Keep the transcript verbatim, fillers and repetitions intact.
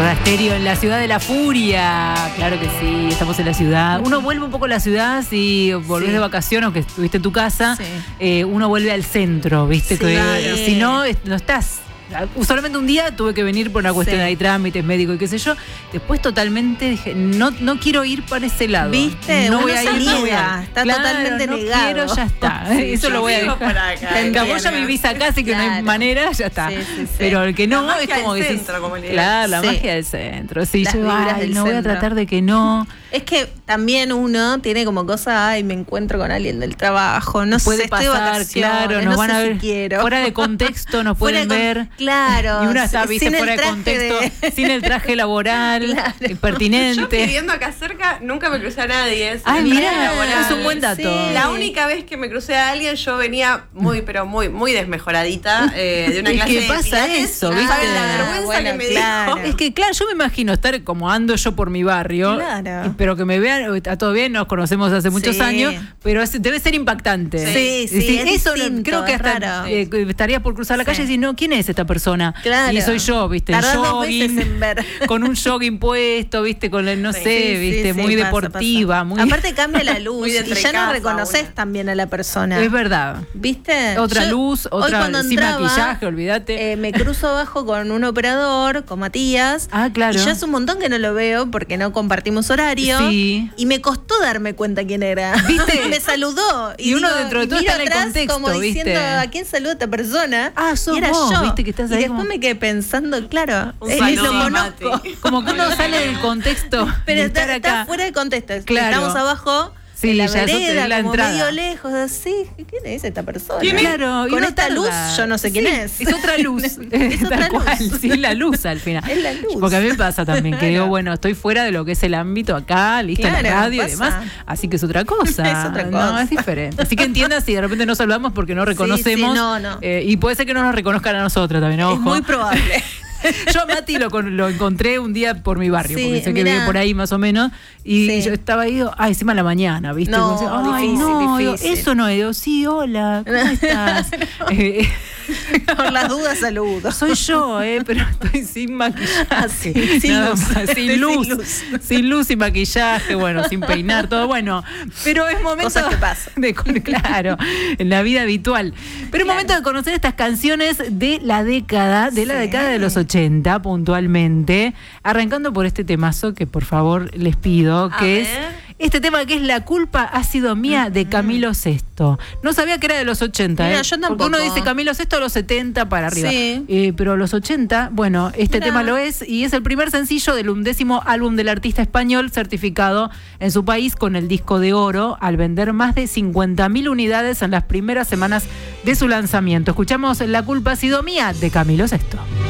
Soda Stereo en la ciudad de la furia. Claro que sí, estamos en la ciudad. Uno vuelve un poco a la ciudad si volvés sí. de vacaciones o que estuviste en tu casa. Sí. Eh, uno vuelve al centro, ¿viste? Sí. Que, claro. Si no, no estás. Solamente un día tuve que venir por una cuestión sí. de trámites médicos y qué sé yo. Después totalmente dije, no, no quiero ir para ese lado. ¿Viste? No Uno voy a ir, no voy a ir. Está claro, totalmente no negado. Quiero, ya está. Sí, eso lo voy a dejar. Para acá. Vos ya vivís acá, así que claro. no hay manera, ya está. Sí, sí, sí. Pero el que no la es como que centro, como claro, la sí. magia del centro. Sí, Las yo ay, del no centro. voy a tratar de que no. Es que también uno tiene como cosa, ay, me encuentro con alguien del trabajo, no puede sé, pasar, claro, nos no van sé a ver si quiero. Fuera de contexto, nos pueden con, ver. Claro. Y una está, viste, fuera de contexto, de... sin el traje laboral, claro. impertinente. Yo viviendo acá cerca nunca me crucé a nadie. Ay, mira, es un buen dato. Sí. La única vez que me crucé a alguien, yo venía muy, pero muy, muy desmejoradita eh, de una es clase que de pasa pilates, eso, ¿no? ¿viste? ¿Saben la vergüenza ah, bueno, que me claro. dio? Es que, claro, yo me imagino estar como ando yo por mi barrio, claro. pero que me vean, está todo bien, nos conocemos hace muchos sí. años, pero es, debe ser impactante. Sí, sí, sí es eso distinto, creo que hasta eh, estaría por cruzar la calle sí. y decir, no, ¿quién es esta persona? Claro. Y soy yo, ¿viste? Tardás jogging, dos veces en ver. Con un jogging puesto, ¿viste? Con el, no sí, sé, sí, ¿viste? Sí, muy pasa, deportiva. Pasa. Muy... Aparte cambia la luz y ya casa, no reconoces una. también a la persona. Es verdad. ¿Viste? Otra yo, luz, otra sin entraba, maquillaje, olvídate. Eh, me cruzo abajo con un operador, con Matías. Ah, claro. Y ya hace un montón que no lo veo porque no compartimos horario. Sí. Y me costó darme cuenta quién era. ¿Viste? Me saludó. Y, y uno digo, dentro de todo miro está en el atrás contexto, como ¿viste? diciendo a quién saluda esta persona. Ah, sos y era vos, yo. ¿viste? Que estás ahí y después como... me quedé pensando, claro, Un eh, saludo, lo conozco. Mati. Como que uno sale del contexto. Pero de está, estar acá. está fuera de contexto. Claro. Estamos abajo. Sí, en la ya vereda, la como entrada. medio lejos, así. ¿Quién es esta persona? ¿Quién es? Claro, con y esta tarda. luz yo no sé quién sí, es. Es otra luz. Es otra Tal luz. cual, sí, es la luz al final. Es la luz. Porque a mí me pasa también que digo, bueno, estoy fuera de lo que es el ámbito acá, lista claro, en la radio pasa. y demás, así que es otra cosa. Es otra cosa. No, es diferente. Así que entiendan si de repente no saludamos porque no reconocemos. Sí, sí, no, no. Eh, y puede ser que no nos reconozcan a nosotros también, ojo. Es muy probable. Yo a Mati lo, lo encontré un día por mi barrio, Sí, porque sé mirá. que vive por ahí más o menos, y Sí. yo estaba ahí, ay, encima de la mañana, ¿viste? No, Como, ay, difícil, no, digo, difícil. eso no es, digo, sí, hola, ¿cómo estás? eh, Por las dudas, saludo. soy yo, eh, pero estoy sin maquillaje. Ah, sí, sin Nada luz. más, Estoy sin luz, sin luz. sin luz y maquillaje, bueno, sin peinar, todo bueno. Pero es momento Cosas que pasan. de, claro, en la vida habitual. Pero es Claro. momento de conocer estas canciones de la década, de la Sí. década de los ochenta, puntualmente. Arrancando por este temazo que por favor les pido, A que es ver. este tema que es La culpa ha sido mía, de Camilo Sesto. No sabía que era de los ochenta, Mira, ¿eh? yo tampoco. Porque uno dice Camilo Sesto a los setenta para arriba. Sí. Eh, pero los ochenta, bueno, este Mirá. tema lo es y es el primer sencillo del undécimo álbum del artista español certificado en su país con el disco de oro al vender más de cincuenta mil unidades en las primeras semanas de su lanzamiento. Escuchamos La culpa ha sido mía, de Camilo Sesto.